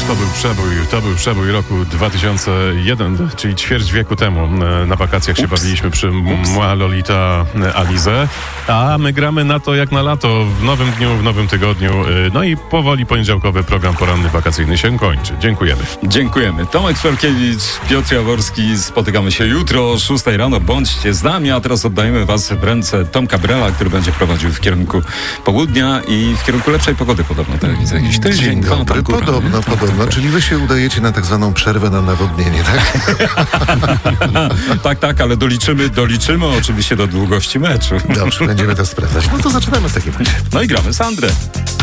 To był przebój roku 2001, czyli ćwierć wieku temu. Na wakacjach się bawiliśmy przy Mła Lolita Alize, a my gramy na to jak na lato, w nowym dniu, w nowym tygodniu. No i powoli poniedziałkowy program poranny wakacyjny się kończy. Dziękujemy. Dziękujemy. Tomek Szwarkiewicz, Piotr Jaworski. Spotykamy się jutro o 6 rano. Bądźcie z nami, a teraz oddajemy was w ręce Tomka Brela, który będzie prowadził w kierunku południa i w kierunku lepszej pogody podobno telewizja. Jakiś tydzień, Dzień dobry, podobno. Czyli wy się udajecie na tak zwaną przerwę na nawodnienie, tak? tak, ale doliczymy oczywiście do długości meczu. Dobrze, będziemy to sprawdzać. No to zaczynamy w takim razie. No i gramy Sandrę.